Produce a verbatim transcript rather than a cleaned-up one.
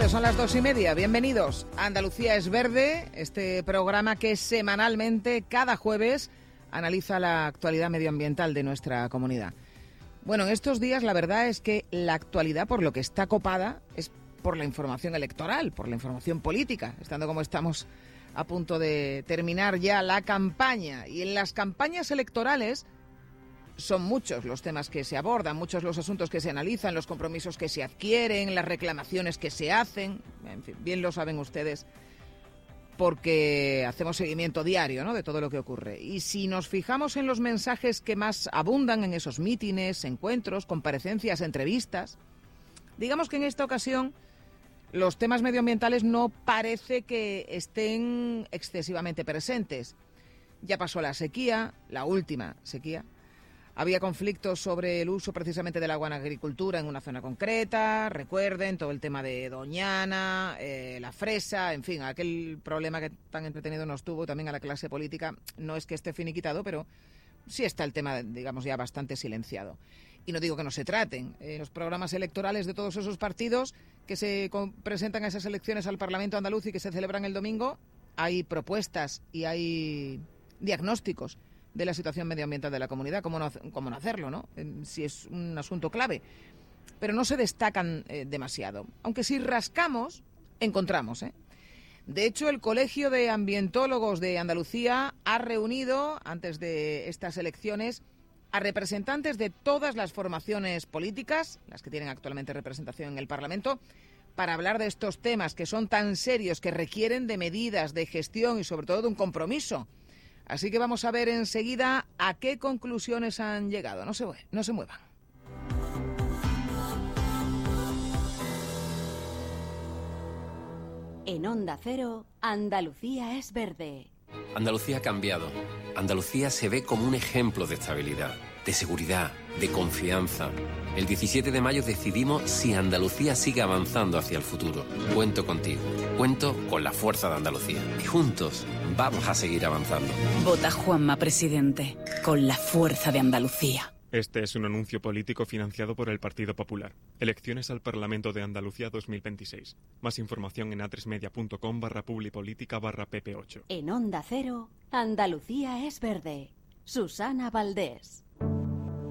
Bueno, son las dos y media. Bienvenidos a Andalucía es Verde, este programa que semanalmente, cada jueves, analiza la actualidad medioambiental de nuestra comunidad. Bueno, en estos días la verdad es que la actualidad, por lo que está copada, es por la información electoral, por la información política, estando como estamos a punto de terminar ya la campaña. Y en las campañas electorales son muchos los temas que se abordan, muchos los asuntos que se analizan, los compromisos que se adquieren, las reclamaciones que se hacen. En fin, bien lo saben ustedes porque hacemos seguimiento diario, ¿no?, de todo lo que ocurre. Y si nos fijamos en los mensajes que más abundan en esos mítines, encuentros, comparecencias, entrevistas, digamos que en esta ocasión los temas medioambientales no parece que estén excesivamente presentes. Ya pasó la sequía, la última sequía. Había conflictos sobre el uso precisamente del agua en agricultura en una zona concreta. Recuerden todo el tema de Doñana, eh, la fresa, en fin, aquel problema que tan entretenido nos tuvo también a la clase política. No es que esté finiquitado, pero sí está el tema, digamos, ya bastante silenciado. Y no digo que no se traten. Eh, los programas electorales de todos esos partidos que se presentan a esas elecciones al Parlamento andaluz y que se celebran el domingo, hay propuestas y hay diagnósticos de la situación medioambiental de la comunidad, cómo no, cómo no hacerlo, ¿no? Si es un asunto clave. Pero no se destacan eh, demasiado. Aunque si rascamos, encontramos, ¿eh? De hecho, el Colegio de Ambientólogos de Andalucía ha reunido, antes de estas elecciones, a representantes de todas las formaciones políticas, las que tienen actualmente representación en el Parlamento, para hablar de estos temas que son tan serios, que requieren de medidas, de gestión y sobre todo de un compromiso. Así que vamos a ver enseguida a qué conclusiones han llegado. No se, no se muevan. En Onda Cero, Andalucía es Verde. Andalucía ha cambiado. Andalucía se ve como un ejemplo de estabilidad, de seguridad, de confianza. El diecisiete de mayo decidimos si Andalucía sigue avanzando hacia el futuro. Cuento contigo. Cuento con la fuerza de Andalucía. Y juntos vamos a seguir avanzando. Vota Juanma Presidente, con la fuerza de Andalucía. Este es un anuncio político financiado por el Partido Popular. Elecciones al Parlamento de Andalucía dos mil veintiséis. Más información en atresmedia.com barra publipolítica barra pp8. En Onda Cero, Andalucía es Verde. Susana Valdés.